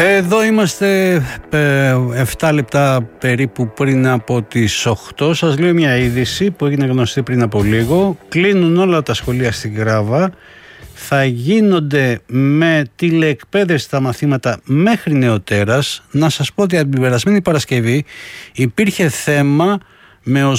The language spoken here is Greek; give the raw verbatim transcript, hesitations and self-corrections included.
Εδώ είμαστε επτά λεπτά περίπου πριν από τις οκτώ. Σας λέω μια είδηση που έγινε γνωστή πριν από λίγο. Κλείνουν όλα τα σχολεία στην Γράβα. Θα γίνονται με τηλεεκπαίδευση τα μαθήματα μέχρι νεοτέρας. Να σας πω ότι από την περασμένη Παρασκευή υπήρχε θέμα με